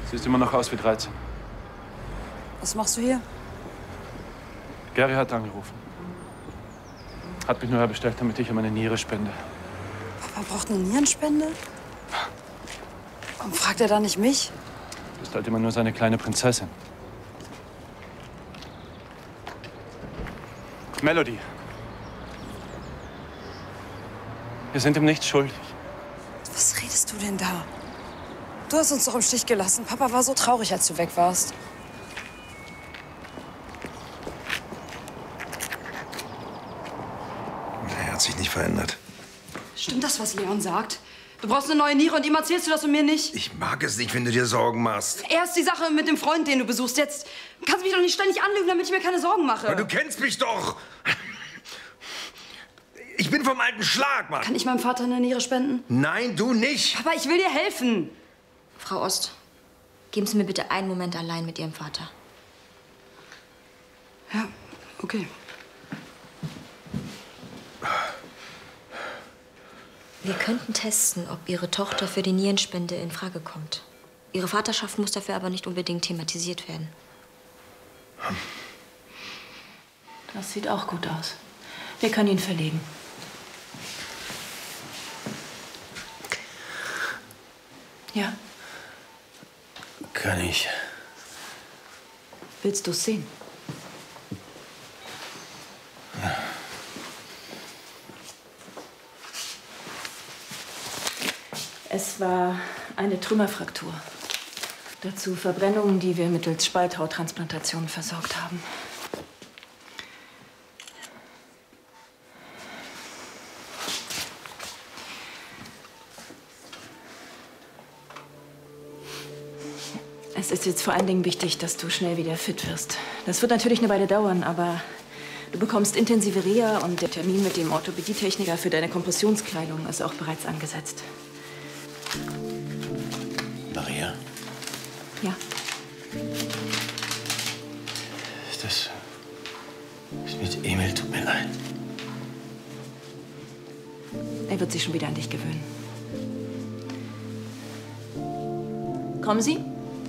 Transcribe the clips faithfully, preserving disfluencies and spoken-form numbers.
Siehst immer noch aus wie dreizehn. Was machst du hier? Gary hat angerufen. Hat mich nur herbestellt, damit ich ihm eine Niere spende. Papa braucht eine Nierenspende? Warum fragt er da nicht mich? Du bist halt immer nur seine kleine Prinzessin. Melody. Wir sind ihm nichts schuldig. Was redest du denn da? Du hast uns doch im Stich gelassen. Papa war so traurig, als du weg warst. Er hat sich nicht verändert. Stimmt das, was Leon sagt? Du brauchst eine neue Niere und ihm erzählst du das und mir nicht? Ich mag es nicht, wenn du dir Sorgen machst. Erst die Sache mit dem Freund, den du besuchst. Jetzt kannst du mich doch nicht ständig anlügen, damit ich mir keine Sorgen mache. Aber du kennst mich doch. Ich bin vom alten Schlag, Mann. Kann ich meinem Vater eine Niere spenden? Nein, du nicht. Papa, ich will dir helfen. Frau Ost, geben Sie mir bitte einen Moment allein mit Ihrem Vater. Ja, okay. Wir könnten testen, ob Ihre Tochter für die Nierenspende in Frage kommt. Ihre Vaterschaft muss dafür aber nicht unbedingt thematisiert werden. Das sieht auch gut aus. Wir können ihn verlegen. Ja. Kann ich. Willst du es sehen? Ja. Es war eine Trümmerfraktur. Dazu Verbrennungen, die wir mittels Spalthauttransplantation versorgt haben. Es ist jetzt vor allen Dingen wichtig, dass du schnell wieder fit wirst. Das wird natürlich eine Weile dauern, aber du bekommst intensive Reha und der Termin mit dem Orthopädietechniker für deine Kompressionskleidung ist auch bereits angesetzt. Maria? Ja. Das ist mit Emil, tut mir leid. Er wird sich schon wieder an dich gewöhnen. Kommen Sie?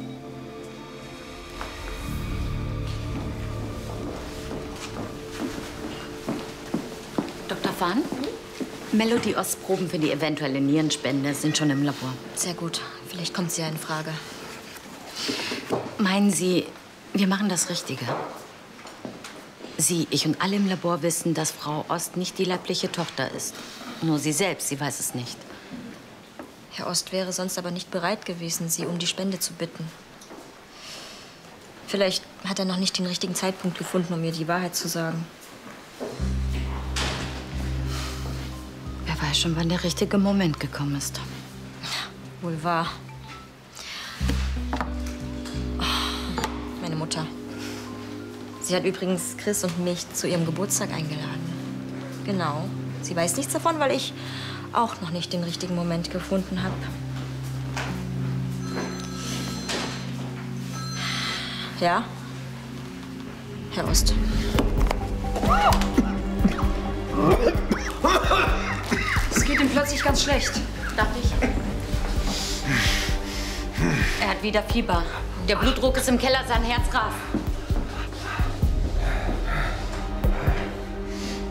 Doktor Fahn? Melody Osts Proben für die eventuelle Nierenspende sind schon im Labor. Sehr gut. Vielleicht kommt sie ja in Frage. Meinen Sie, wir machen das Richtige? Sie, ich und alle im Labor wissen, dass Frau Ost nicht die leibliche Tochter ist. Nur sie selbst, sie weiß es nicht. Herr Ost wäre sonst aber nicht bereit gewesen, Sie um die Spende zu bitten. Vielleicht hat er noch nicht den richtigen Zeitpunkt gefunden, um mir die Wahrheit zu sagen. Wer weiß schon, wann der richtige Moment gekommen ist. Wohl wahr. Meine Mutter. Sie hat übrigens Chris und mich zu ihrem Geburtstag eingeladen. Genau. Sie weiß nichts davon, weil ich auch noch nicht den richtigen Moment gefunden habe. Ja? Herr Ost. Es geht ihm plötzlich ganz schlecht. Darf ich? Er hat wieder Fieber. Der Blutdruck ist im Keller, sein Herz rast.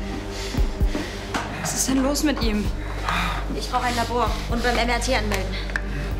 Was ist denn los mit ihm? Ich brauche ein Labor und beim M R T anmelden.